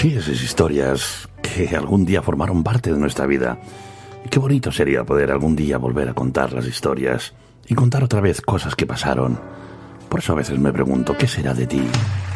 Sí, esas historias que algún día formaron parte de nuestra vida. Y qué bonito sería poder algún día volver a contar las historias y contar otra vez cosas que pasaron. Por eso a veces me pregunto, ¿qué será de ti?